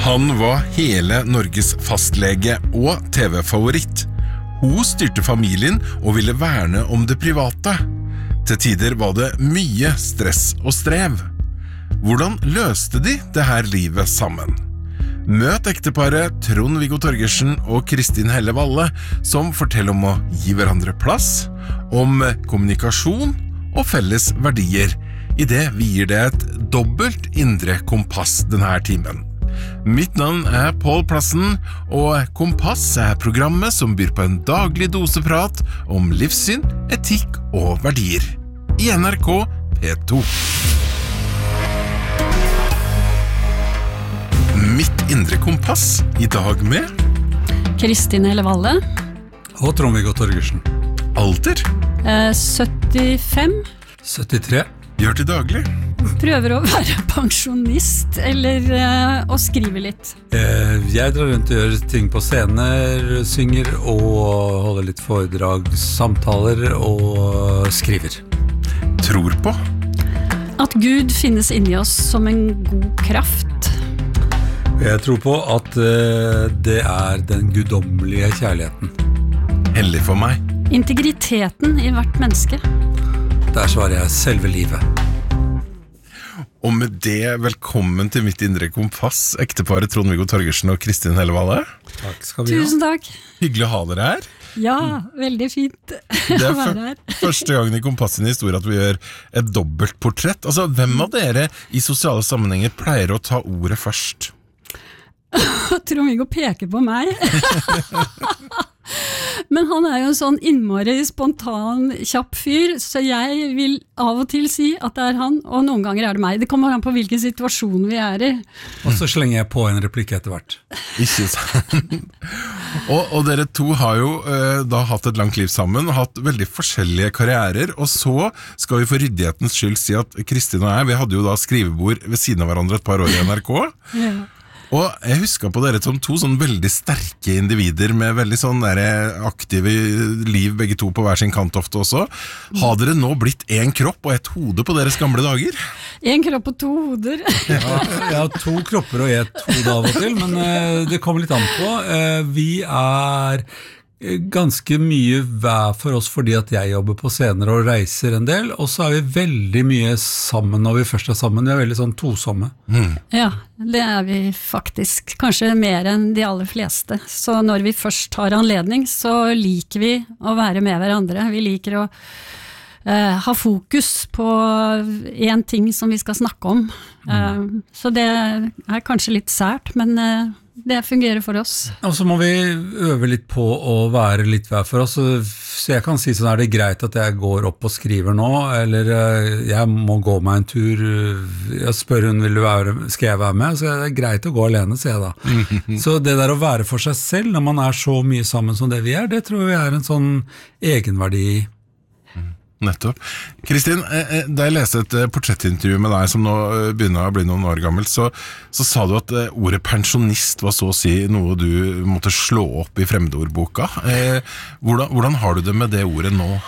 Han var hele Norges fastlege og TV-favoritt. Hun styrte familien og ville verne om det private. Til tider var det mye stress og strev. Hvordan løste de det her livet sammen? Møt ekteparet Trond-Viggo Torgersen og Kristin Helle Valle, som forteller om å gi hverandre plass, om kommunikasjon og felles verdier. I det vi gir det et dobbelt indre kompass denne timen. Mitt navn Pål Plassen, og Kompass programmet som byr på en daglig doseprat om livssyn, etikk og verdier. I NRK P2. Mitt indre kompass i dag med Kristin Helle Valle og Trond-Viggo Torgersen. Alder? 75. 73. Gjør til daglig? Prøver å være pensjonist, eller å skrive litt. Jeg drar rundt og gjør ting på scener, synger og holder litt foredrag, samtaler og skriver. Tror på? At Gud finnes inni oss som en god kraft. Jeg tror på at det er den guddommelige kjærligheten. Hellig for meg. Integriteten i hvert menneske. Der svarer jeg selve livet. Og med det, velkommen til Mitt indre kompass, ekteparet Trond-Viggo Torgersen og Kristin Helle Valle. Takk skal vi ha. Tusen takk. Hyggelig å ha dere her. Ja, veldig fint Det å være her. Første gangen i Kompassen historie at vi gjør et dobbelt portrett. Altså, hvem av dere i sosiale sammenhenger pleier å ta ordet først? Trond-Viggo peker på meg. Men han er jo en sånn innmari spontan, kjapp fyr, så jeg vil av og til si at det er han, og noen ganger er det meg. Det kommer an på hvilken situasjon vi er i. Og så slenger jeg på en replikk etter hvert. Ikke sant. Og dere to har jo da hatt et langt liv sammen, hatt veldig forskjellige karrierer, og så skal vi for ryddighetens skyld si at Kristin og jeg, vi hadde jo da skrivebord ved siden av hverandre et par år i NRK. Ja. Og jeg husker på dere som to sånn veldig sterke individer med veldig sånn der aktive liv, begge to på hver sin kant ofte også. Har dere nå blitt en kropp og et hode på deres gamle dager? En kropp og to hoder. Ja, jeg har to kropper og et hode av og til, men det kommer litt an på. Vi er ganske mye hver for oss fordi at jeg jobber på scener og reiser en del, og så er vi veldig mye sammen når vi først er sammen. Vi er veldig sånn tosomme. Ja, det er vi faktisk. Kanskje mer enn de aller fleste. Så når vi først har anledning, så liker vi å være med hverandre. Vi liker å ha fokus på en ting som vi skal snakke om. Så det er kanskje litt sært, men det fungerer for oss. Og så må vi øve litt på å være litt hver for oss, så jeg kan si sånn, er det greit at jeg går opp og skriver nå, eller jeg må gå meg en tur, jeg spør hun, skal jeg være med? Så det er greit å gå alene, sier jeg da. Så det der å være for seg selv, når man er så mye sammen som det vi er, det tror jeg er en sånn egenverdi i. Nettopp. Kristin, da jeg leste et portrettintervju med deg som nå begynner å bli noen år gammelt, så sa du at ordet pensjonist var så å si noe du måtte slå opp i fremmedordboka. Hvordan har du det med det ordet nå?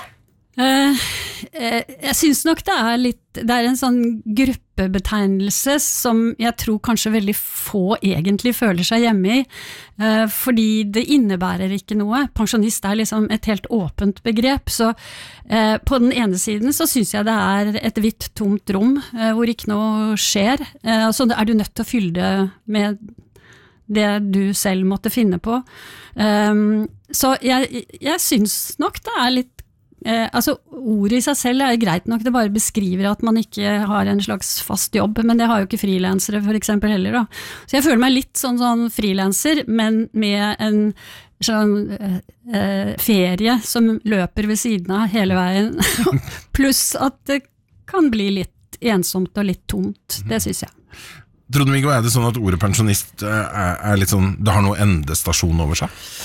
Jeg synes nok det er en sånn gruppebetegnelse som jeg tror kanskje veldig få egentlig føler seg hjemme i, fordi det innebærer ikke noe. Pensjonist er liksom et helt åpent begrep, så på den ene siden så synes jeg det er et hvitt, tomt rom hvor ikke noe skjer, så er du nødt til å fylle det med det du selv måtte finne på. Så jeg synes nok det er litt altså ordet i seg selv er greit nok, det bare beskriver at man ikke har en slags fast jobb, men det har jo ikke frilansere for eksempel heller da. Så jeg føler meg litt sånn frilanser, men med en sånn ferie som løper ved siden av hele veien, pluss at det kan bli litt ensomt og litt tomt, det synes jeg. Trond-Viggo, er det sånn at ordet pensjonist er litt sånn, det har noe endestasjon over seg?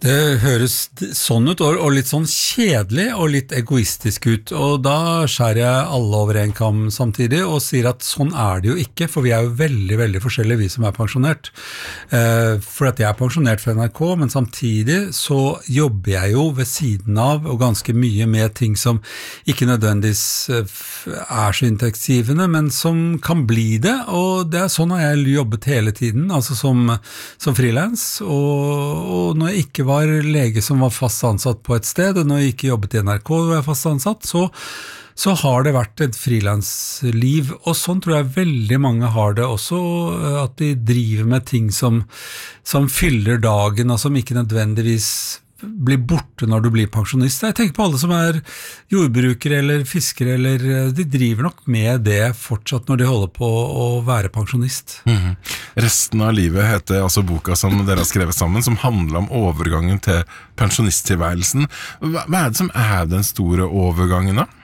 Det høres sånn ut, og litt sånn kjedelig og litt egoistisk ut, og da skjærer jeg alle over en kam samtidig og sier at sånn er det jo ikke, for vi er jo veldig, veldig forskjellige, vi som er pensjonert. For at jeg er pensjonert fra NRK, men samtidig så jobber jeg jo ved siden av, og ganske mye med ting som ikke nødvendigvis er så inntektsgivende, men som kan bli det, og det er sånn at jeg jobbet hele tiden, altså som freelance, og når jeg ikke var lege som var fast ansatt på et sted, og når jeg ikke jobbet i NRK og var fast ansatt, så har det vært et frilansliv, og sånn tror jeg veldig mange har det også, at de driver med ting som fyller dagen, og som ikke nødvendigvis blir borte når du blir pensjonist. Jeg tenker på alle som er jordbrukere eller fiskere, eller de driver nok med det fortsatt når de holder på å være pensjonist. Resten av livet heter altså boka som dere har skrevet sammen, som handler om overgangen til pensjonisttilværelsen. Hva er det som er den store overgangen da?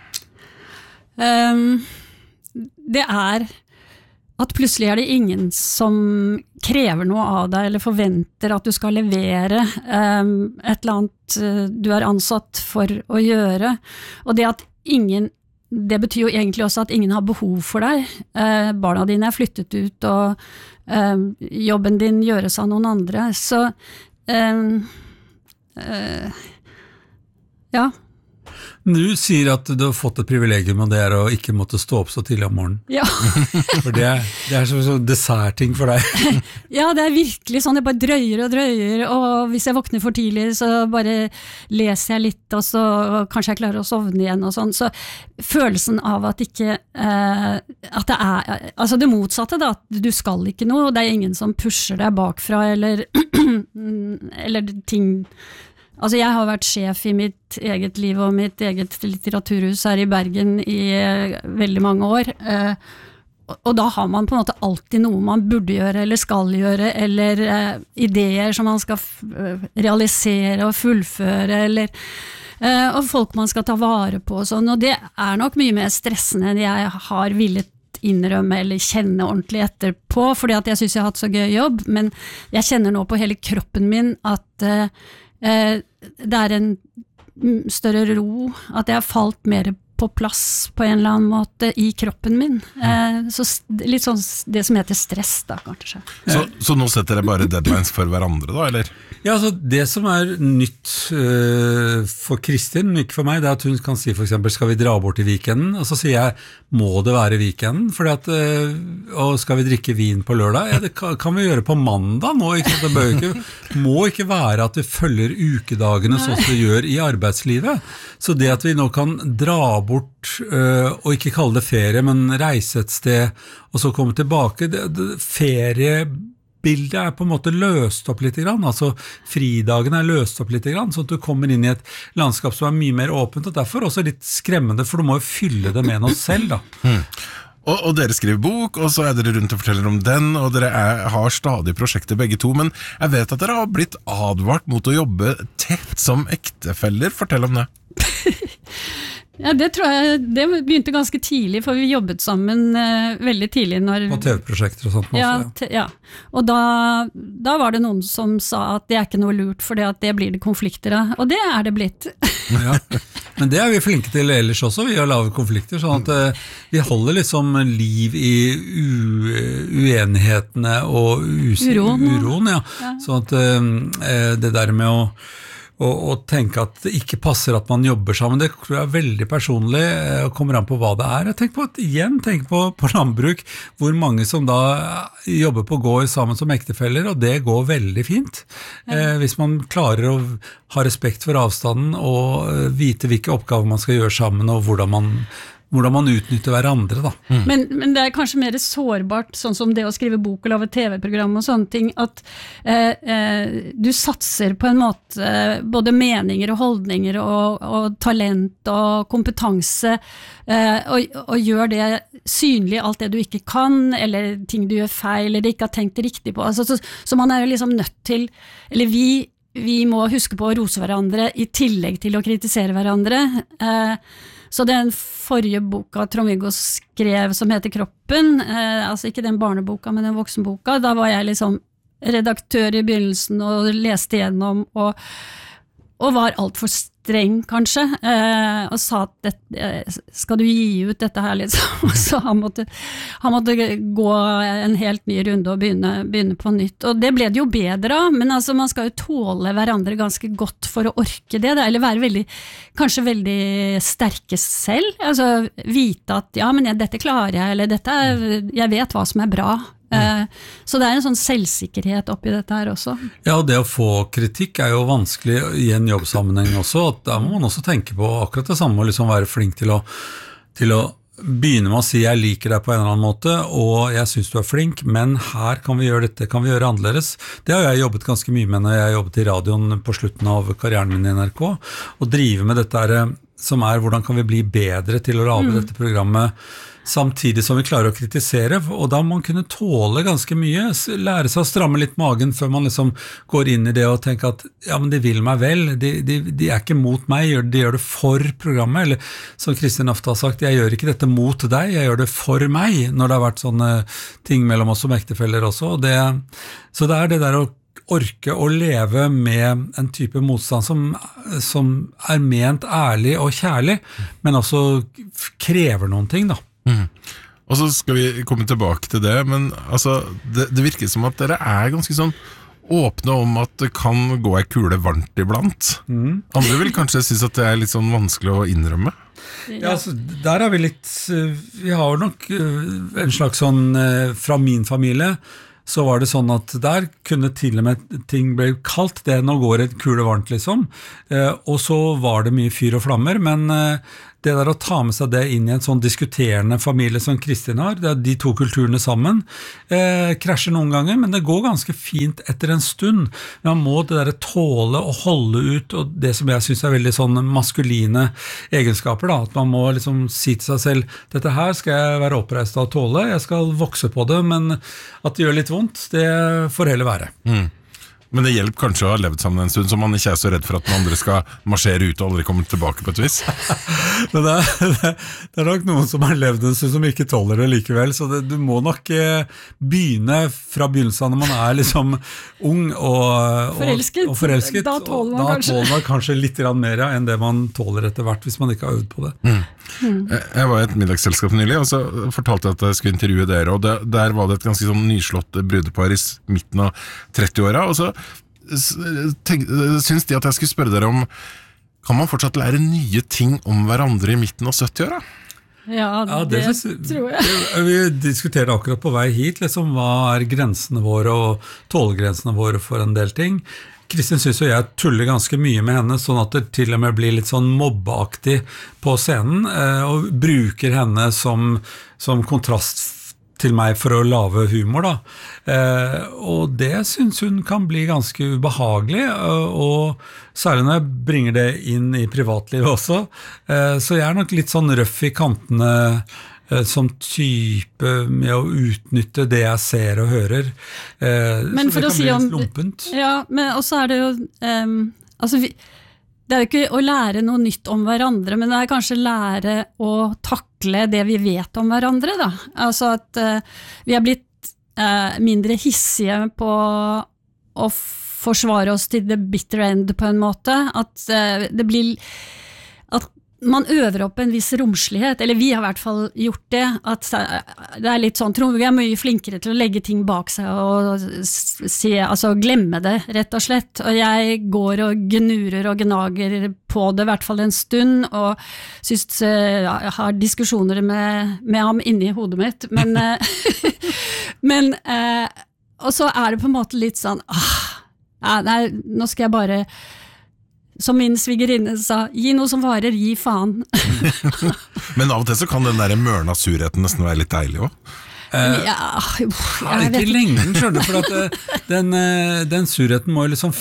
Det er at plutselig er det ingen som krever noe av deg, eller forventer at du skal levere et eller annet du er ansatt for å gjøre. Og det betyr jo egentlig også at ingen har behov for deg. Barna dine er flyttet ut, og jobben din gjøres av noen andre. Så ja. Du sier at du har fått et privilegium, og det er å ikke måtte stå opp så tidlig om morgenen. Ja. For det er sånn dessertting for deg. Ja, det er virkelig sånn, jeg bare drøyer og drøyer, og hvis jeg våkner for tidlig, så bare leser jeg litt, og så kanskje jeg klarer å sovne igjen og sånn. Så følelsen av at ikke, at det er, altså det motsatte da, at du skal ikke noe, og det er ingen som pusher deg bakfra, eller ting. Altså jeg har vært sjef i mitt eget liv og mitt eget litteraturhus her i Bergen i veldig mange år, og da har man på en måte alltid noe man burde gjøre eller skal gjøre, eller ideer som man skal realisere og fullføre, og folk man skal ta vare på og sånn, og det er nok mye mer stressende enn jeg har villet innrømme eller kjenne ordentlig etterpå, fordi at jeg synes jeg har hatt så gøy jobb, men jeg kjenner nå på hele kroppen min at det er en større ro, at jeg har falt mer på plass på en eller annen måte i kroppen min. Så litt sånn det som heter stress da, kanskje. Så nå setter dere bare deadlines for hverandre da, eller? Ja, altså det som er nytt for Kristin, ikke for meg, det er at hun kan si for eksempel, skal vi dra bort i weekenden? Og så sier jeg, må det være weekenden? Fordi at, og skal vi drikke vin på lørdag? Ja, det kan vi gjøre på mandag nå, ikke? Det må ikke være at vi følger ukedagene sånn som vi gjør i arbeidslivet. Så det at vi nå kan dra bort, og ikke kalle det ferie, men reise et sted, og så komme tilbake, feriebildet er på en måte løst opp litt grann, altså fridagen er løst opp litt grann, så at du kommer inn i et landskap som er mye mer åpent, og derfor også litt skremmende, for du må jo fylle det med noe selv da. Og dere skriver bok, og så er dere rundt og forteller om den, og dere har stadig prosjekter begge to, men jeg vet at dere har blitt advart mot å jobbe tett som ektefeller. Fortell om det. Ja, det tror jeg, det begynte ganske tidlig, for vi jobbet sammen veldig tidlig. På TV-prosjekter og sånt. Ja, og da var det noen som sa at det er ikke noe lurt, for det blir det konflikter av, og det er det blitt. Ja, men det er vi flinke til ellers også, vi har lave konflikter, sånn at vi holder liksom liv i uenighetene og uroen, ja. Sånn at det der med å tenke at det ikke passer at man jobber sammen, det tror jeg er veldig personlig og kommer an på hva det er. Jeg tenker på landbruk, hvor mange som da jobber på gård sammen som ektefeller, og det går veldig fint. Hvis man klarer å ha respekt for avstanden og vite hvilke oppgaver man skal gjøre sammen, og hvordan man utnytter hverandre da. Men det er kanskje mer sårbart, sånn som det å skrive bok og lave TV-program og sånne ting, at du satser på en måte både meninger og holdninger og talent og kompetanse, og gjør det synlig alt det du ikke kan, eller ting du gjør feil, eller ikke har tenkt riktig på. Altså, så man er jo liksom nødt til, eller vi må huske på å rose hverandre i tillegg til å kritisere hverandre. Så den forrige boka Trond-Viggo skrev som heter Kroppen, altså ikke den barneboka, men den voksenboka, da var jeg liksom redaktør i begynnelsen og leste igjennom og var alt for streng kanskje, og sa at skal du gi ut dette her liksom, så han måtte gå en helt ny runde og begynne på nytt, og det ble det jo bedre av, men altså man skal jo tåle hverandre ganske godt for å orke det, eller være kanskje veldig sterke selv, altså vite at ja, men dette klarer jeg, eller jeg vet hva som er bra. Så det en sånn selvsikkerhet oppi dette her også. Ja, og det å få kritikk jo vanskelig i en jobbsammenheng også, at da må man også tenke på akkurat det samme, og liksom være flink til å begynne med å si jeg liker deg på en eller annen måte, og jeg synes du flink, men her kan vi gjøre dette, kan vi gjøre annerledes. Det har jeg jobbet ganske mye med når jeg jobbet i radioen på slutten av karrieren min i NRK, og drive med dette her, som hvordan kan vi bli bedre til å lage dette programmet samtidig som vi klarer å kritisere, og da må man kunne tåle ganske mye, lære seg å stramme litt magen før man liksom går inn i det og tenker at ja, men de vil meg vel, de ikke mot meg, de gjør det for programmet, eller som Kristin ofte har sagt, jeg gjør ikke dette mot deg, jeg gjør det for meg, når det har vært sånne ting mellom oss som ektefeller også, så det det der å orke å leve med en type motstand som ment ærlig og kjærlig, men også krever noen ting da. Og så skal vi komme tilbake til det, men altså, det virker som at dere ganske sånn åpne om at det kan gå kule varmt iblant. Andre vil kanskje synes at det litt sånn vanskelig å innrømme. Ja, altså, der vi litt, vi har nok en slags sånn, fra min familie, så var det sånn at der kunne til og med ting ble kalt det, nå går det kule varmt liksom, og så var det mye fyr og flammer, men det der å ta med seg det inn i en sånn diskuterende familie som Kristin har, det de to kulturene sammen, krasjer noen ganger, men det går ganske fint etter en stund. Man må det der tåle og holde ut, og det som jeg synes veldig sånn maskuline egenskaper, da, at man må liksom si til seg selv, dette her skal jeg være oppreist av å tåle, jeg skal vokse på det, men at det gjør litt vondt, det får heller være. Men det hjelper kanskje å ha levd sammen en stund, så man ikke så redd for at den andre skal marsjere ut og aldri komme tilbake på et vis. Men det nok noen som har levd en stund som ikke tåler det likevel, så du må nok begynne fra begynnelsen når man liksom ung og forelsket. Da tåler man kanskje litt mer enn det man tåler etter hvert, hvis man ikke har øvd på det. Jeg var i et middagsselskap nylig, og så fortalte jeg at jeg skulle intervjue dere, og der var det et ganske sånn nyslått brudepar i midten av 30-åra, og så synes de at jeg skulle spørre dere om, kan man fortsatt lære nye ting om hverandre i midten av 70-åra? Ja, det tror jeg. Vi diskuterer akkurat på vei hit, liksom, hva grensene våre og tålegrensene våre for en del ting. Kristin synes jo jeg tuller ganske mye med henne, sånn at det til og med blir litt sånn mobbeaktig på scenen, og bruker henne som kontrast til meg for å lave humor da. Og det synes hun kan bli ganske ubehagelig, og særlig når jeg bringer det inn i privatlivet også. Så jeg nok litt sånn røff i kantene som type med å utnytte det jeg ser og hører. Men så det kan bli litt lumpent. Ja, men også det jo altså det jo ikke å lære noe nytt om hverandre, men det kanskje lære å takle det vi vet om hverandre da. Altså at vi har blitt mindre hissige på å forsvare oss til the bitter end på en måte, at det blir at man øver opp en viss romslighet, eller vi har i hvert fall gjort det, at det litt sånn, tror vi mye flinkere til å legge ting bak seg og altså glemme det, rett og slett. Og jeg går og gnurer og gnager på det, i hvert fall en stund, og synes jeg har diskusjoner med ham inni hodet mitt, men, men og så det på en måte litt sånn, nei, nå skal jeg bare som min svigerinne sa, gi noe som varer, gi faen. Men av og til så kan den der mørna surheten nesten være litt deilig også. Ikke lengden, skjønner du, for at den surheten må jo liksom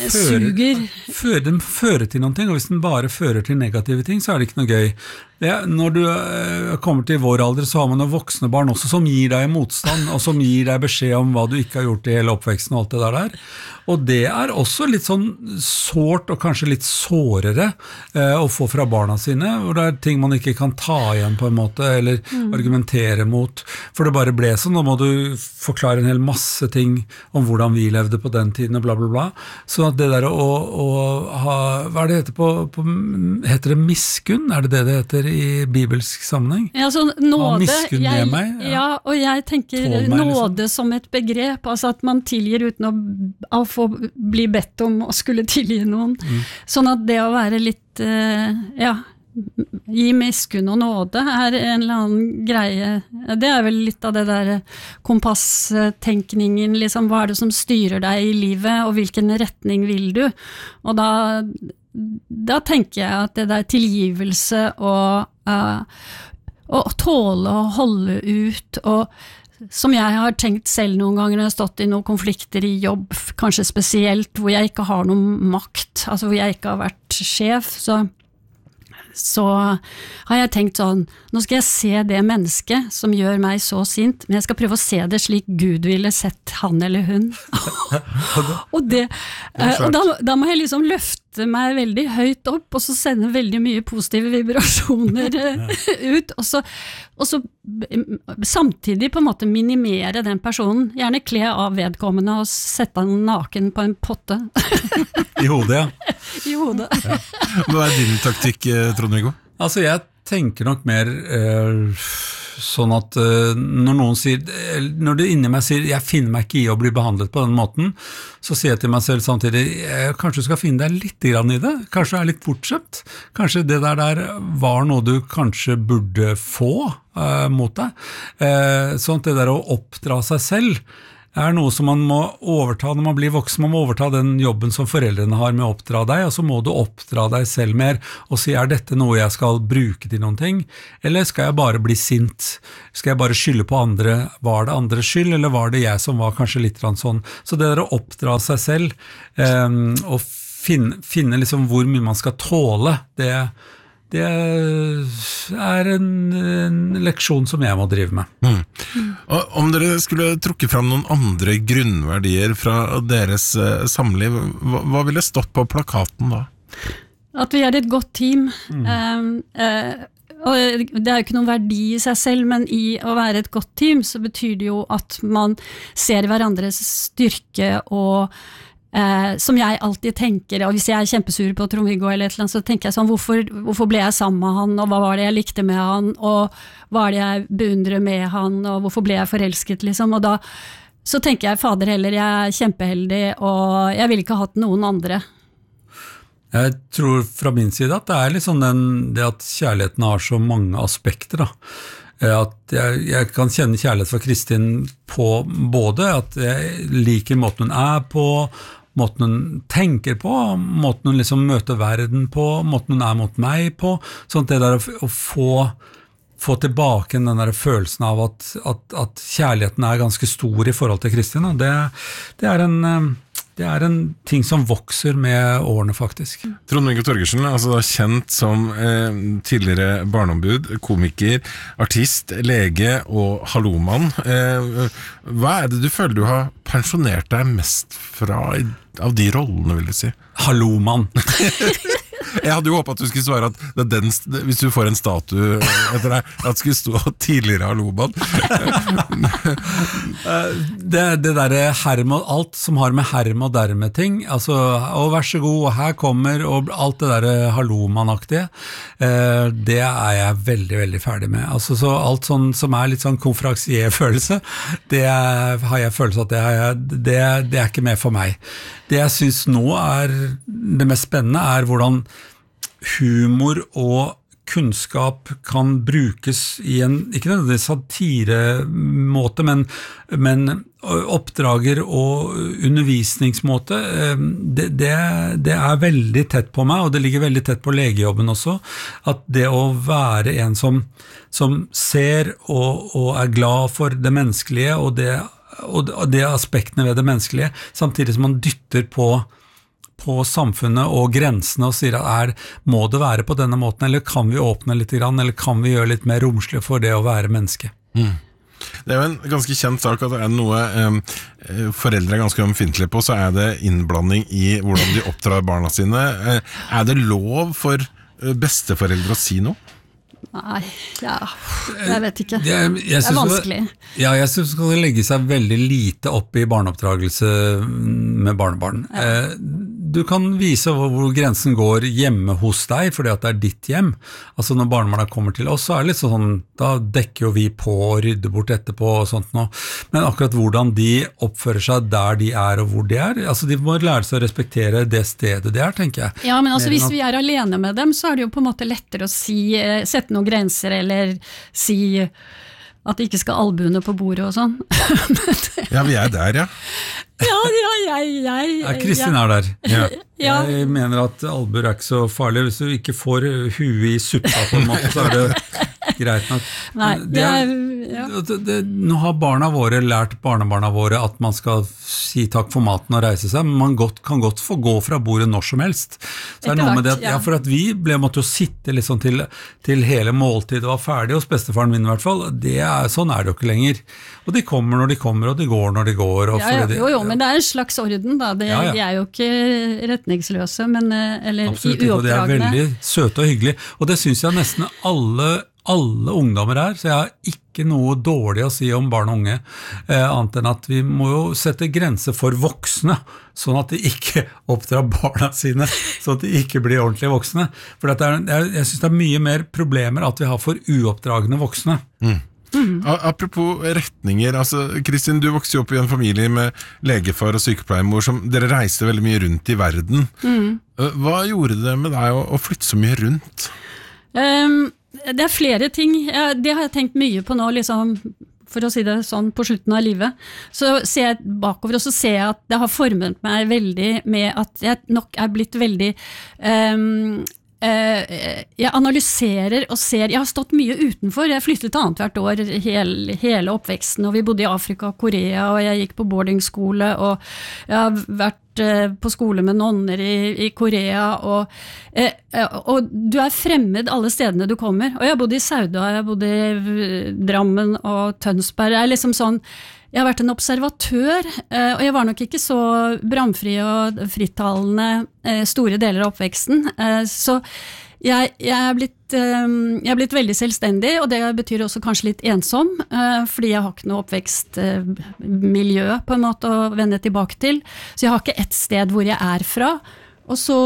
føre til noen ting, og hvis den bare fører til negative ting, så det ikke noe gøy. Når du kommer til vår alder, så har man jo voksne barn også som gir deg motstand, og som gir deg beskjed om hva du ikke har gjort i hele oppveksten og alt det der. Og det også litt sånn sårt og kanskje litt sårere å få fra barna sine, hvor det ting man ikke kan ta igjen på en måte, eller argumentere mot, for det bare ble så nå må du forklare en hel masse ting om hvordan vi levde på den tiden og bla bla bla. Så at det der å ha, hva er det heter det miskunn? Er det heter i bibelsk sammenheng? Ja, så nåde, miskunn med meg? Ja, og jeg tenker meg, nåde som et begrep, altså at man tilgir uten å få bli bedt om å skulle tilgi noen. Sånn at det å være litt, gi miskunn og nåde er en eller annen greie. Det er vel litt av det der kompasstenkningen, liksom, hva er det som styrer deg i livet, og hvilken retning vil du? Og da tenker jeg at det der tilgivelse og tåle å holde ut, og som jeg har tenkt selv noen ganger når jeg har stått i noen konflikter i jobb, kanskje spesielt, hvor jeg ikke har noen makt, altså hvor jeg ikke har vært sjef, så har jeg tenkt sånn, nå skal jeg se det mennesket som gjør meg så sint, men jeg skal prøve å se det slik Gud ville sett han eller hun. og da må jeg liksom løfte meg veldig høyt opp, og så sende veldig mye positive vibrasjoner ut, og så samtidig på en måte minimere den personen, gjerne kle av vedkommende og sette han naken på en potte. I hodet, ja. I hodet. Hva er din taktikk, Trond-Viggo? Altså, jeg tenker nok mer sånn at når det inni meg sier jeg finner meg ikke i å bli behandlet på den måten, så sier jeg til meg selv samtidig kanskje du skal finne deg litt grann i det, kanskje du er litt bortskjemt, kanskje det der var noe du kanskje burde få mot deg, sånn at det der å oppdra seg selv er noe som man må overta når man blir voksen. Man må overta den jobben som foreldrene har med å oppdra deg, og så må du oppdra deg selv mer og si, er dette noe jeg skal bruke til noen ting, eller skal jeg bare bli sint? Skal jeg bare skylde på andre? Var det andres skyld, eller var det jeg som var kanskje litt sånn? Så det der å oppdra seg selv og finne liksom hvor mye man skal tåle, det er en leksjon som jeg må drive med. Og om dere skulle trukke fram noen andre grunnverdier fra deres samliv, hva ville stått på plakaten da? At vi er et godt team. Og det er jo ikke noen verdi i seg selv, men i å være et godt team så betyr det jo at man ser hverandres styrke og som jeg alltid tenker, og hvis jeg er kjempesur på Trond-Viggo eller et eller annet, så tenker jeg sånn, hvorfor ble jeg sammen med han, og hva var det jeg likte med han, og hva er det jeg beundrer med han, og hvorfor ble jeg forelsket, liksom, og da så tenker jeg, fader heller, jeg er kjempeheldig, og jeg vil ikke ha hatt noen andre. Jeg tror fra min side at det er litt sånn det at kjærligheten har så mange aspekter da, at jeg kan kjenne kjærlighet for Kristin på både at jeg liker måten hun er på, måten hun tenker på, måten hun liksom møter verden på, måten hun er mot meg på, sånn at det der å få tilbake den der følelsen av at kjærligheten er ganske stor i forhold til Kristin, det er en ting som vokser med årene faktisk. Trond-Viggo Torgersen, altså kjent som tidligere barneombud, komiker, artist, lege og hallomann. Hva er det du føler du har pensjonert deg mest fra av de rollene, vil du si? Hallomann. Jeg hadde jo håpet at du skulle svare at det er hvis du får en statue etter deg, at det skulle stå tidligere hallomann. det der herm og alt som har med herm og derme ting, altså, vær så god, og her kommer, og alt det der hallomann-aktige, det er jeg veldig, veldig ferdig med. Altså, så alt sånn, som er litt sånn konferansier-følelse, det har jeg følelse at det er ikke med for meg. Det jeg synes nå er det mest spennende er hvordan humor og kunnskap kan brukes i en, ikke nødvendigvis satiremåte, men oppdrager og undervisningsmåte, det er veldig tett på meg, og det ligger veldig tett på legejobben også, at det å være en som ser og er glad for det menneskelige, og det aspektene ved det menneskelige, samtidig som man dytter på samfunnet og grensene og sier at må det være på denne måten, eller kan vi åpne litt grann, eller kan vi gjøre litt mer romslig for det å være menneske? Det er jo en ganske kjent sak at det er noe foreldre er ganske omfintelige på, så er det innblanding i hvordan de oppdrar barna sine. Er det lov for besteforeldre å si noe? Nei, ja, jeg vet ikke. Det er vanskelig. Jeg synes det skal legge seg veldig lite opp i barneoppdragelse med barnebarn. Ja. Du kan vise hvor grensen går hjemme hos deg, fordi at det er ditt hjem. Altså når barnebarna kommer til oss, så er det litt sånn, da dekker jo vi på og rydder bort etterpå og sånt nå. Men akkurat hvordan de oppfører seg der de er og hvor de er, altså de må lære seg å respektere det stedet de er, tenker jeg. Ja, men altså hvis vi er alene med dem, så er det jo på en måte lettere å sette noen grenser, eller si at de ikke skal albuene på bordet og sånn. Ja, vi er der, ja. Ja, Kristin er der. Ja. Jeg mener at albuer er ikke så farlig. Hvis du ikke får huet i suppa på en måte, så er det greit nok. Nei, nå har barna våre lært barnebarna våre at man skal si takk for maten og reise seg, men man kan godt få gå fra bordet når som helst. Så er det noe med det, for at vi måtte jo sitte liksom til hele måltidet var ferdig, hos bestefaren min i hvert fall. Sånn er det jo ikke lenger. Og de kommer når de kommer, og de går når de går. Jo, men det er en slags orden da. De er jo ikke retningsløse, men, eller absolutt, i uoppdragene. Og de er veldig søte og hyggelige, og det synes jeg nesten alle ungdommer er, så jeg har ikke noe dårlig å si om barn og unge, annet enn at vi må jo sette grenser for voksne, sånn at de ikke oppdrar barna sine, sånn at de ikke blir ordentlige voksne. For jeg synes det er mye mer problemer at vi har for uoppdragende voksne. Apropos retninger, altså Kristin, du vokste jo opp i en familie med legefar og sykepleiermor som dere reiste veldig mye rundt i verden. Hva gjorde det med deg å flytte så mye rundt? Det er flere ting. Det har jeg tenkt mye på nå, liksom, for å si det sånn, på slutten av livet. Så ser jeg bakover, og så ser jeg at det har formet meg veldig med at jeg nok er blitt veldig jeg analyserer og ser, jeg har stått mye utenfor, jeg flyttet annet hvert år hele oppveksten, og vi bodde i Afrika og Korea, og jeg gikk på boardingskole, og jeg har vært på skole med nonner i Korea, og du er fremmed alle stedene du kommer, og jeg har bodd i Sauda, jeg har bodd i Drammen og Tønsberg, det er liksom sånn, jeg har vært en observatør, og jeg var nok ikke så bramfri og frittalende store deler av oppveksten, så jeg er blitt veldig selvstendig, og det betyr også kanskje litt ensom, fordi jeg har ikke noe oppvekstmiljø på en måte å vende tilbake til, så jeg har ikke et sted hvor jeg er fra, og så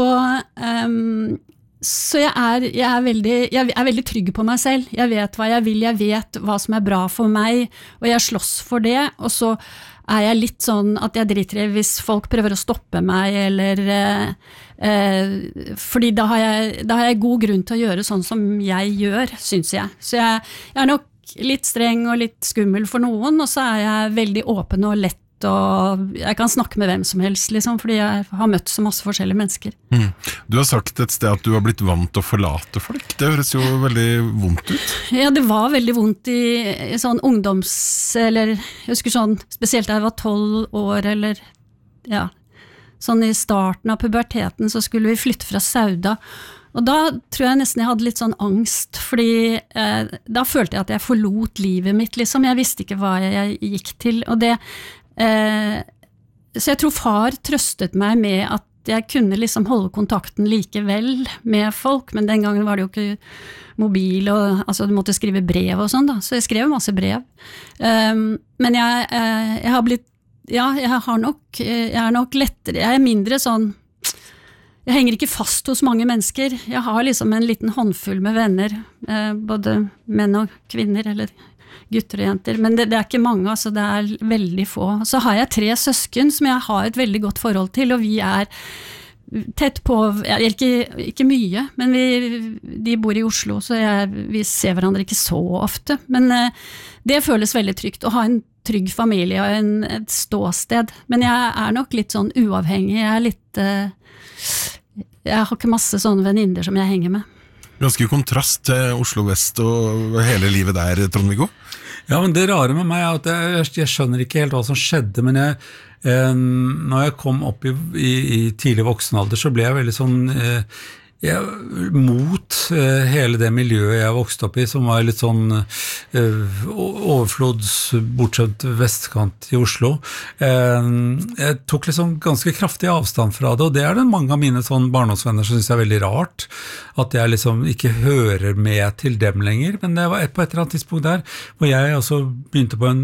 jeg er veldig trygg på meg selv, jeg vet hva jeg vil, jeg vet hva som er bra for meg, og jeg slåss for det, og så er jeg litt sånn at jeg driter i hvis folk prøver å stoppe meg, eller fordi da har jeg god grunn til å gjøre sånn som jeg gjør, synes jeg. Så jeg er nok litt streng og litt skummel for noen, og så er jeg veldig åpen og lett, og jeg kan snakke med hvem som helst, liksom, fordi jeg har møtt så masse forskjellige mennesker. Du har sagt et sted at du har blitt vant til å forlate folk. Det høres jo veldig vondt ut. Ja, det var veldig vondt i sånn eller jeg husker sånn, spesielt da jeg var 12 år, eller ja, sånn i starten av puberteten, så skulle vi flytte fra Sauda, og da tror jeg nesten jeg hadde litt sånn angst, fordi da følte jeg at jeg forlot livet mitt, liksom. Jeg visste ikke hva jeg gikk til, og det så jeg tror far trøstet meg med at jeg kunne liksom holde kontakten likevel med folk, men den gangen var det jo ikke mobil, og altså du måtte skrive brev og sånn da, så jeg skrev masse brev. Men jeg har blitt, ja, jeg er nok lettere, jeg er mindre sånn, jeg henger ikke fast hos mange mennesker, jeg har liksom en liten håndfull med venner, både menn og kvinner, eller gutter og jenter, men det er ikke mange, altså det er veldig få. Så har jeg 3 søsken som jeg har et veldig godt forhold til, og vi er tett på, ikke mye, men de bor i Oslo, så vi ser hverandre ikke så ofte, men det føles veldig trygt, å ha en trygg familie og et ståsted, men jeg er nok litt sånn uavhengig, jeg har ikke masse sånne venninner som jeg henger med. Ganske kontrast til Oslo Vest og hele livet der, Trond-Viggo. Ja, men det rare med meg er at jeg skjønner ikke helt hva som skjedde, men når jeg kom opp i tidlig voksenalder, så ble jeg veldig sånn, mot hele det miljøet jeg vokste opp i, som var litt sånn overflodsbortskjemt vestkant i Oslo. Jeg tok liksom ganske kraftig avstand fra det, og det det mange av mine sånn barndomsvenner som synes er veldig rart, at jeg liksom ikke hører med til dem lenger, men det var på et eller annet tidspunkt der, hvor jeg også begynte på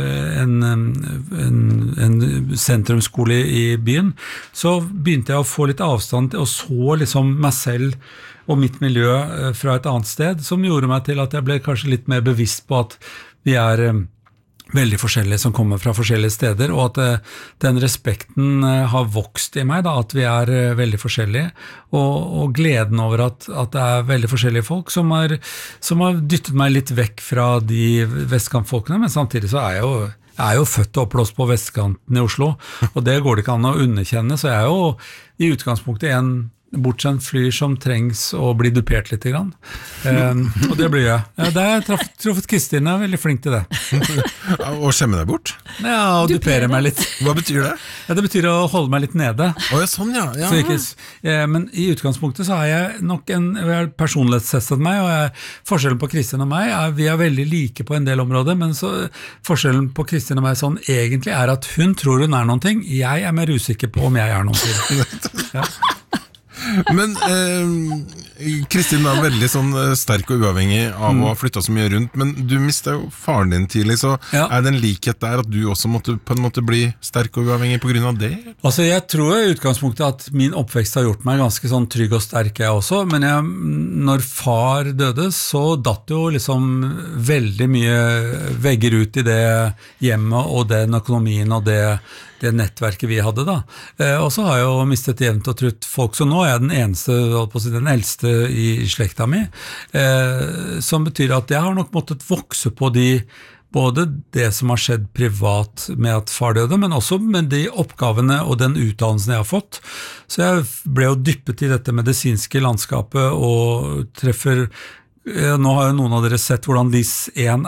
en sentrumsskole i byen, så begynte jeg å få litt avstand og så liksom meg selv og mitt miljø fra et annet sted, som gjorde meg til at jeg ble kanskje litt mer bevisst på at vi veldig forskjellige som kommer fra forskjellige steder, og at den respekten har vokst i meg, da, at vi veldig forskjellige, og gleden over at det veldig forskjellige folk som har dyttet meg litt vekk fra de vestkantfolkene, men samtidig så jeg jo født og oppblåst på vestkanten i Oslo, og det går det ikke an å underkjenne, så jeg jo i utgangspunktet en bortsendt flyr som trengs å bli dupert litt grann. Og det blir jeg. Ja, der har jeg truffet Kristin, jeg veldig flink til det. Og skjemme deg bort? Ja, og dupere meg litt. Hva betyr det? Ja, det betyr å holde meg litt nede. Ja, sånn, ja. Så ikke, men i utgangspunktet så har jeg nok jeg personlighetstestet meg, og forskjellen på Kristin og meg, vi veldig like på en del områder, men så forskjellen på Kristin og meg sånn egentlig at hun tror hun noen ting, jeg mer usikker på om jeg noen ting. Ja. Men Kristin var veldig sånn sterk og uavhengig av å ha flyttet så mye rundt, men du mistet jo faren din tidlig, så det en likhet der at du også måtte på en måte bli sterk og uavhengig på grunn av det? Altså jeg tror i utgangspunktet at min oppvekst har gjort meg ganske sånn trygg og sterk jeg også, men når far døde så datt jo liksom veldig mye vegger ut i det hjemmet og den økonomien og det nettverket vi hadde da. Og så har jeg jo mistet jevnt og trutt folk, så nå jeg den eneste, den eldste i slekta mi, som betyr at jeg har nok måttet vokse på både det som har skjedd privat med at far døde, men også med de oppgavene og den utdannelsen jeg har fått. Så jeg ble jo dyppet i dette medisinske landskapet og treffer nå har jo noen av dere sett hvordan LIS1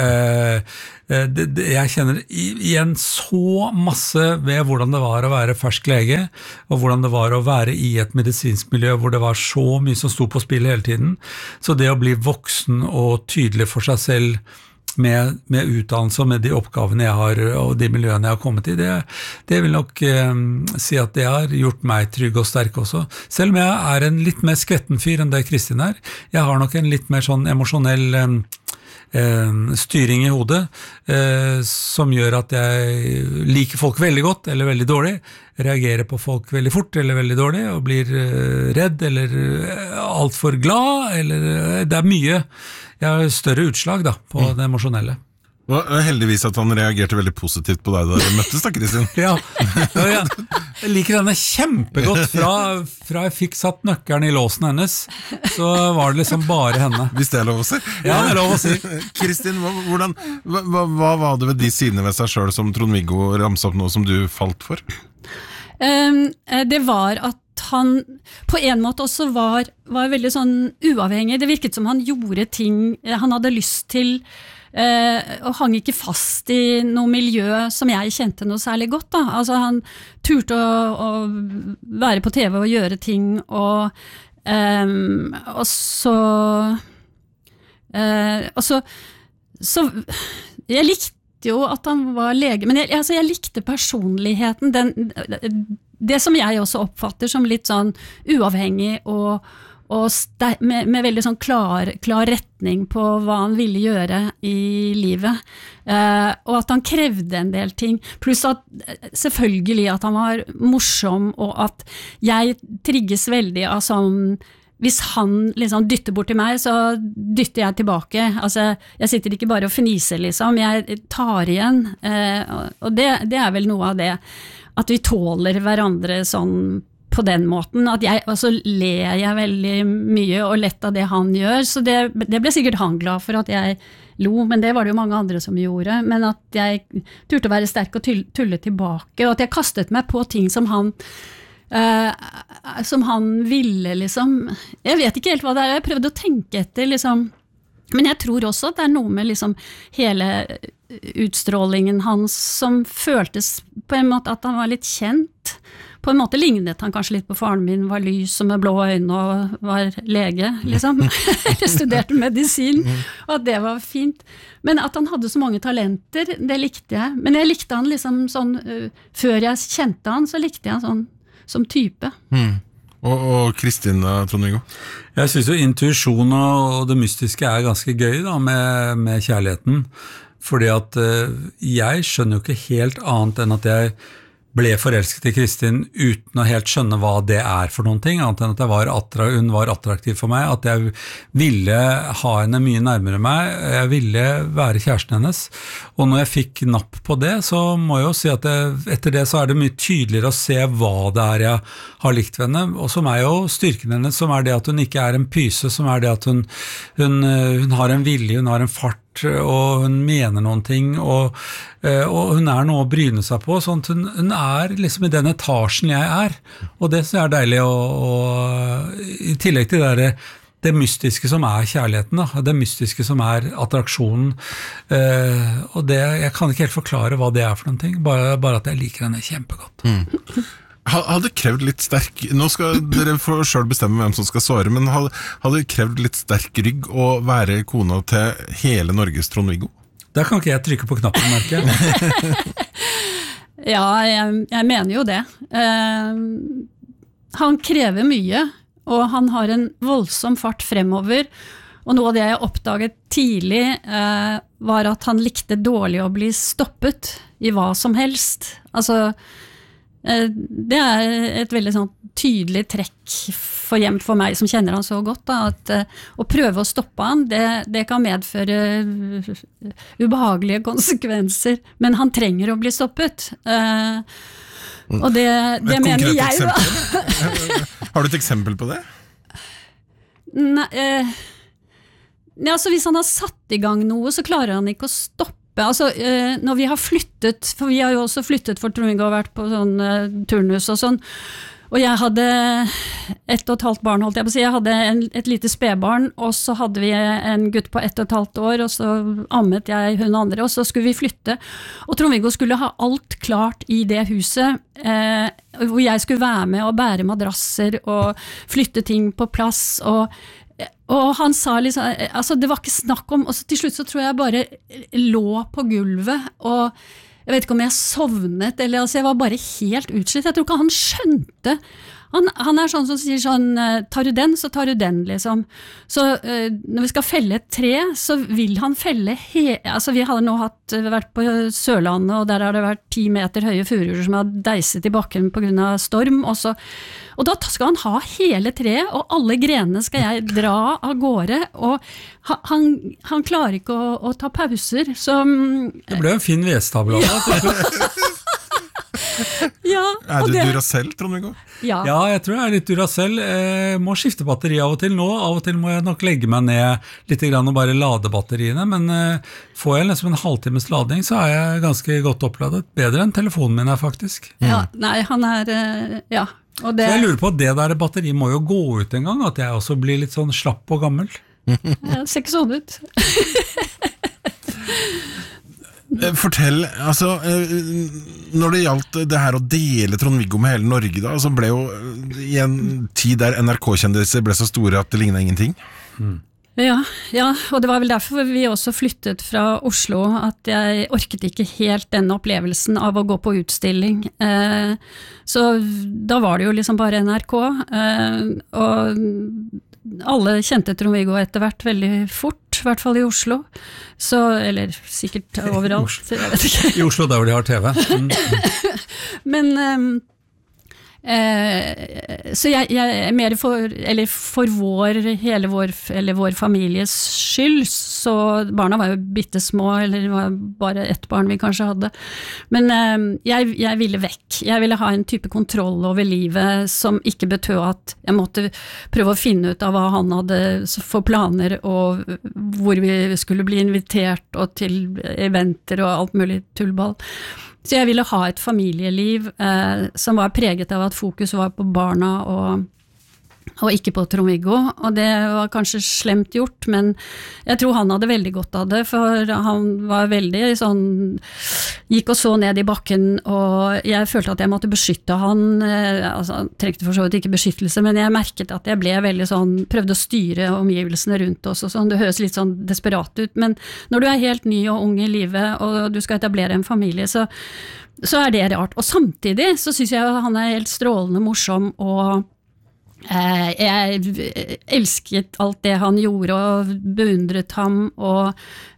jeg kjenner igjen så masse ved hvordan det var å være fersk lege, og hvordan det var å være i et medisinsk miljø hvor det var så mye som sto på spill hele tiden. Så det å bli voksen og tydelig for seg selv med utdannelse og med de oppgavene jeg har og de miljøene jeg har kommet i, det vil nok si at det har gjort meg trygg og sterk også. Selv om jeg en litt mer skvetten fyr enn det Kristin jeg har nok en litt mer sånn emosjonell styring i hodet som gjør at jeg liker folk veldig godt eller veldig dårlig, reagerer på folk veldig fort eller veldig dårlig og blir redd eller alt for glad, eller det mye. Jeg har større utslag da, på det emosjonelle. Og heldigvis at han reagerte veldig positivt på deg da dere møttes da, Kristin. Ja. Jeg liker henne kjempegodt fra jeg fikk satt nøkkelen i låsen hennes, så var det liksom bare henne. Hvis det lov å si? Ja, det lov å si. Kristin, hva var det ved de sidene ved seg selv som Trond-Viggo ramset opp noe som du falt for? Det var at han på en måte også var veldig sånn uavhengig. Det virket som han gjorde ting han hadde lyst til, og hang ikke fast i noe miljø som jeg kjente noe særlig godt da. Altså han turte å være på TV og gjøre ting, og så jeg likte jo at han var lege, men jeg likte personligheten, det som jeg også oppfatter som litt sånn uavhengig og med veldig sånn klar retning på hva han ville gjøre i livet, og at han krevde en del ting, pluss at selvfølgelig at han var morsom, og at jeg trigges veldig av sånn, hvis han liksom dytter bort til meg, så dytter jeg tilbake. Altså, jeg sitter ikke bare og fniser liksom, jeg tar igjen, og det vel noe av det, at vi tåler hverandre sånn på den måten, at og så ler jeg veldig mye og lett av det han gjør, så det ble sikkert han glad for at jeg lo, men det var det jo mange andre som gjorde, men at jeg turte å være sterk og tulle tilbake, og at jeg kastet meg på ting som han ville liksom, jeg vet ikke helt hva det jeg prøvde å tenke etter liksom, men jeg tror også at det noe med liksom hele utstrålingen hans som føltes på en måte at han var litt kjent, på en måte lignet han kanskje litt på faren min, var lys og med blå øyne og var lege, liksom. Jeg studerte medisin, og at det var fint. Men at han hadde så mange talenter, det likte jeg. Men jeg likte han liksom sånn, før jeg kjente han, så likte jeg han sånn som type. Og Kristin, Trond-Viggo? Jeg synes jo intuisjon og det mystiske ganske gøy da, med kjærligheten. Fordi at jeg skjønner jo ikke helt annet enn at jeg ble forelsket i Kristin uten å helt skjønne hva det for noen ting, annet enn at hun var attraktiv for meg, at jeg ville ha henne mye nærmere meg, jeg ville være kjæresten hennes, og når jeg fikk napp på det, så må jeg jo si at etter det så det mye tydeligere å se hva det jeg har likt ved henne, og som jo styrken hennes, som det at hun ikke en pyse, som det at hun har en vilje, hun har en fart, og hun mener noen ting, og hun noe å bryne seg på, sånn at hun liksom i den etasjen jeg og det så deilig, og i tillegg til det mystiske som kjærligheten, da, det mystiske som attraksjonen, og det, jeg kan ikke helt forklare hva det for noen ting, bare at jeg liker henne kjempegodt. Hadde krevd litt sterk, nå skal dere få selv bestemme hvem som skal svare, men hadde krevd litt sterk rygg å være kona til hele Norges Trond-Viggo? Der kan ikke jeg trykke på knappen, merker jeg. Ja, jeg mener jo det. Han krever mye, og han har en voldsom fart fremover, og noe av det jeg oppdaget tidlig var at han likte dårlig å bli stoppet i hva som helst. Altså, det et veldig sånn tydelig trekk for meg som kjenner han så godt, da, at å prøve å stoppe han, det kan medføre ubehagelige konsekvenser, men han trenger å bli stoppet. Og det mener jeg da. Har du et eksempel på det? Nei, altså hvis han har satt i gang noe, så klarer han ikke å stoppe. Altså, når vi har flyttet, for vi har jo også flyttet for Trond-Viggo og vært på sånn turnus og sånn, og jeg hadde 1,5 barn, holdt jeg på å si, jeg hadde et lite spedbarn, og så hadde vi en gutt på 1,5 år, og så ammet jeg hun andre, og så skulle vi flytte, og Trond-Viggo skulle ha alt klart i det huset, hvor jeg skulle være med og bære madrasser og flytte ting på plass, og han sa liksom, altså det var ikke snakk om, og så til slutt så tror jeg bare lå på gulvet, og jeg vet ikke om jeg sovnet, eller altså jeg var bare helt utslitt, jeg tror ikke han skjønte, han sånn som sier sånn, tar du den, så tar du den liksom, så når vi skal felle et tre, så vil han felle altså vi hadde nå vært på Sørlandet, og der har det vært 10 meter høye furuer som har deiset i bakken på grunn av storm, og da skal han ha hele treet, og alle grenene skal jeg dra av gårde, og han klarer ikke å ta pauser, så det ble en fin vedstavle ja, du Duracell, Trond-Viggo? Ja, jeg tror jeg litt Duracell. Må skifte batteri av og til nå. Av og til må jeg nok legge meg ned litt og bare lade batteriene, men får jeg liksom en halvtimes lading, så jeg ganske godt oppladet. Bedre enn telefonen min faktisk. Ja, nei, han ja. Og det... Så jeg lurer på, det der batteri må jo gå ut en gang, at jeg også blir litt sånn slapp og gammel. Det ser ikke sånn ut. Fortell, altså når det gjaldt det her å dele Trond-Viggo med hele Norge da, så ble jo i en tid der NRK-kjendiser ble så store at det lignet ingenting. Ja, og det var vel derfor vi også flyttet fra Oslo, at jeg orket ikke helt den opplevelsen av å gå på utstilling. Så da var det jo liksom bare NRK, og alle kjente Trond-Viggo etter hvert veldig fort, i hvert fall i Oslo. Så, eller sikkert overalt, jeg vet ikke. I Oslo, der hvor de har TV. Men... så jeg er mer for vår families skyld, så barna var jo bittesmå, eller det var bare ett barn vi kanskje hadde, men jeg ville vekk, jeg ville ha en type kontroll over livet som ikke betød at jeg måtte prøve å finne ut av hva han hadde for planer, og hvor vi skulle bli invitert, og til eventer og alt mulig tullball. Så jeg ville ha et familieliv som var preget av at fokus var på barna, og ikke på Trond-Viggo, og det var kanskje slemt gjort, men jeg tror han hadde veldig godt av det, for han var veldig sånn, gikk og så ned i bakken, og jeg følte at jeg måtte beskytte han, altså han trengte for så vidt ikke beskyttelse, men jeg merket at jeg ble veldig sånn, prøvde å styre omgivelsene rundt oss, og sånn, det høres litt sånn desperat ut, men når du er helt ny og ung i livet, og du skal etablere en familie, så det rart, og samtidig så synes jeg han helt strålende morsom, og jeg elsket alt det han gjorde og beundret ham og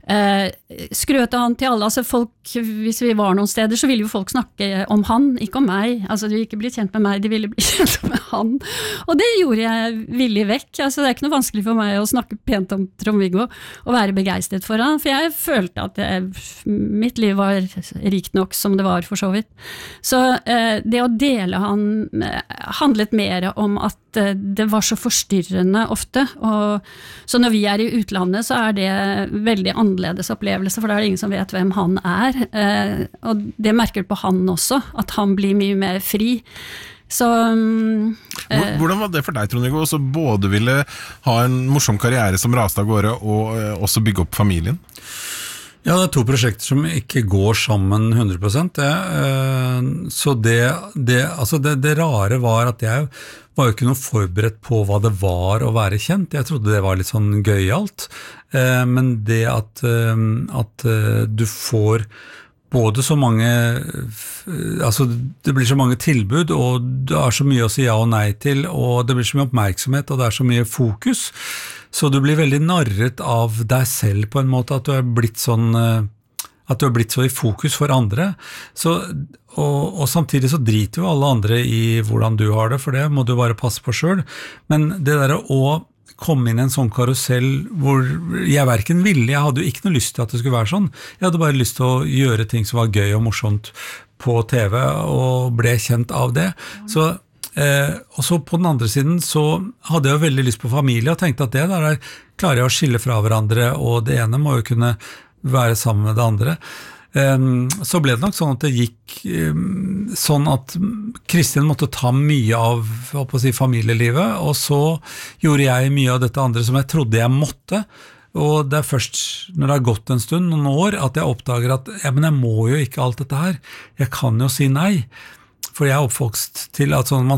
skrøt han til alle, altså folk, hvis vi var noen steder så ville jo folk snakke om han, ikke om meg, altså de ville ikke bli kjent med meg, de ville bli kjent med han, og det gjorde jeg villig vekk, altså det ikke noe vanskelig for meg å snakke pent om Trond-Viggo og være begeistret for han, for jeg følte at mitt liv var rikt nok som det var for så vidt, så det å dele han handlet mer om at det var så forstyrrende ofte, og så når vi i utlandet så det veldig annerledes opplevelse, for da det ingen som vet hvem han og det merker du på han også, at han blir mye mer fri. Så Hvordan var det for deg, Trond-Viggo, å både ville ha en morsom karriere som raste av gårde, og også bygge opp familien? Ja, det 2 prosjekter som ikke går sammen 100%. Så det rare var at jeg var jo ikke noe forberedt på hva det var å være kjent. Jeg trodde det var litt sånn gøyalt. Men det at du får både så mange, altså det blir så mange tilbud, og det så mye å si ja og nei til, og det blir så mye oppmerksomhet, og det så mye fokus, så du blir veldig narret av deg selv på en måte, at du blitt sånn, at du blitt så i fokus for andre, så, og samtidig så driter jo alle andre i hvordan du har det, for det må du bare passe på selv, men det der å komme inn i en sånn karusell hvor jeg hverken ville, jeg hadde jo ikke noe lyst til at det skulle være sånn, jeg hadde bare lyst til å gjøre ting som var gøy og morsomt på TV, og ble kjent av det, så og så på den andre siden så hadde jeg jo veldig lyst på familie og tenkte at det der klarer jeg å skille fra hverandre, og det ene må jo kunne være sammen med det andre. Så ble det nok sånn at det gikk sånn at Kristin måtte ta mye av familielivet, og så gjorde jeg mye av dette andre som jeg trodde jeg måtte, og det først når det har gått en stund, noen år, at jeg oppdager at ja, men jeg må jo ikke alt dette her, jeg kan jo si nei. For jeg oppvokst til at sånn, man